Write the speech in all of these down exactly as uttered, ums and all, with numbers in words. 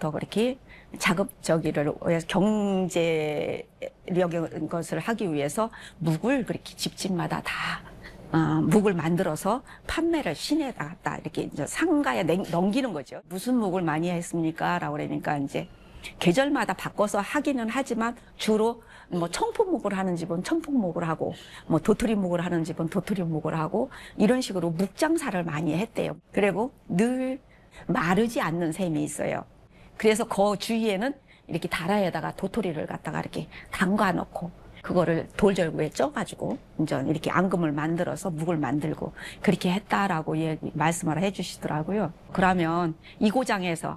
옛날부터 그렇게 자급저기를 경제력인 것을 하기 위해서 묵을 그렇게 집집마다 다 어, 묵을 만들어서 판매를 시내에다 갖다 이렇게 이제 상가에 냉, 넘기는 거죠. 무슨 묵을 많이 했습니까? 라고 그러니까 이제 계절마다 바꿔서 하기는 하지만 주로 뭐 청포묵을 하는 집은 청포묵을 하고 뭐 도토리묵을 하는 집은 도토리묵을 하고 이런 식으로 묵장사를 많이 했대요. 그리고 늘 마르지 않는 셈이 있어요. 그래서 그 주위에는 이렇게 다라에다가 도토리를 갖다가 이렇게 담가 놓고 그거를 돌절구에 쪄가지고 이제 이렇게 앙금을 만들어서 묵을 만들고 그렇게 했다라고 얘기, 말씀을 해주시더라고요. 그러면 이 고장에서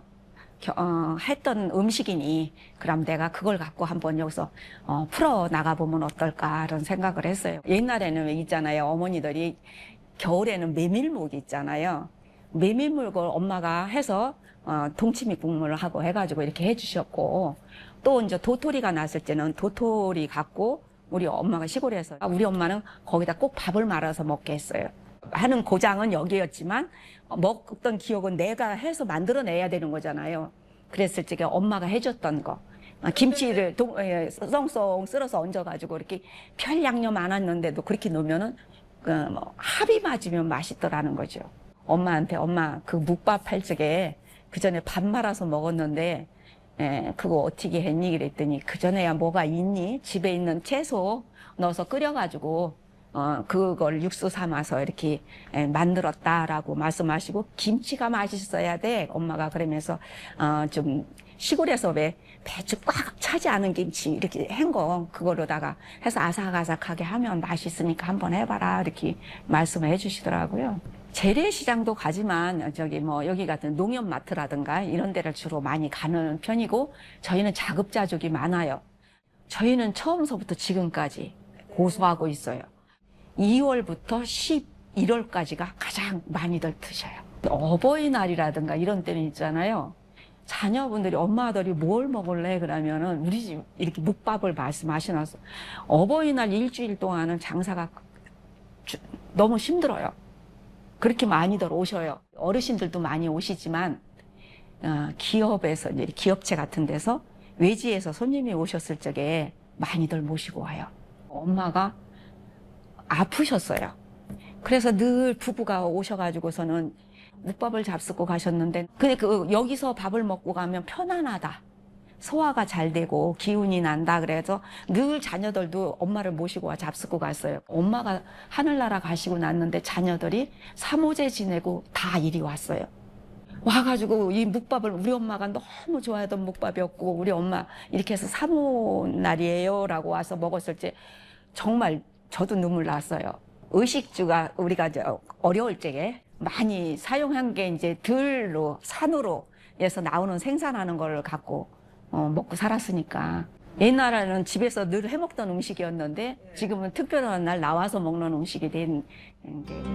어, 했던 음식이니 그럼 내가 그걸 갖고 한번 여기서 어, 풀어 나가보면 어떨까 이런 생각을 했어요. 옛날에는 있잖아요. 어머니들이 겨울에는 메밀묵 있잖아요. 메밀묵을 엄마가 해서 어, 동치미 국물을 하고 해가지고 이렇게 해주셨고 또 이제 도토리가 났을 때는 도토리 갖고 우리 엄마가 시골에서 우리 엄마는 거기다 꼭 밥을 말아서 먹게 했어요. 하는 고장은 여기였지만 먹던 기억은 내가 해서 만들어내야 되는 거잖아요. 그랬을 적에 엄마가 해줬던 거 김치를 동, 예, 썽썽 쓸어서 얹어가지고 이렇게 별 양념 안 왔는데도 그렇게 넣으면은 그 뭐 합이 맞으면 맛있더라는 거죠. 엄마한테 엄마 그 묵밥 할 적에 그 전에 밥 말아서 먹었는데 예, 그거 어떻게 했니? 그랬더니 그 전에야 뭐가 있니? 집에 있는 채소 넣어서 끓여가지고 어, 그걸 육수 삼아서 이렇게 에, 만들었다라고 말씀하시고 김치가 맛있어야 돼. 엄마가 그러면서 어, 좀 시골에서 왜 배추 꽉 차지 않은 김치 이렇게 한 거 그거로다가 해서 아삭아삭하게 하면 맛있으니까 한번 해봐라 이렇게 말씀을 해주시더라고요. 재래시장도 가지만 저기 뭐 여기 같은 농협마트라든가 이런 데를 주로 많이 가는 편이고 저희는 자급자족이 많아요. 저희는 처음서부터 지금까지 고수하고 있어요. 이월부터 십일월까지가 가장 많이들 드셔요. 어버이날이라든가 이런 때는 있잖아요. 자녀분들이 엄마들이 뭘 먹을래 그러면은 우리 집 이렇게 묵밥을 말씀하시나서 어버이날 일주일 동안은 장사가 너무 힘들어요. 그렇게 많이들 오셔요. 어르신들도 많이 오시지만 어, 기업에서 이제 기업체 같은 데서 외지에서 손님이 오셨을 적에 많이들 모시고 와요. 엄마가 아프셨어요. 그래서 늘 부부가 오셔가지고서는 묵밥을 잡수고 가셨는데 근데 그 여기서 밥을 먹고 가면 편안하다. 소화가 잘 되고 기운이 난다. 그래서 늘 자녀들도 엄마를 모시고 와 잡수고 갔어요. 엄마가 하늘나라 가시고 났는데 자녀들이 삼오제 지내고 다 이리 왔어요. 와가지고 이 묵밥을 우리 엄마가 너무 좋아하던 묵밥이었고 우리 엄마 이렇게 해서 삼오날이에요 라고 와서 먹었을 때 정말 저도 눈물 났어요. 의식주가 우리가 어려울 적에 많이 사용한 게 이제 들로 산으로 해서 나오는 생산하는 걸 갖고 어, 먹고 살았으니까 옛날에는 집에서 늘 해먹던 음식이었는데 지금은 특별한 날 나와서 먹는 음식이 된 게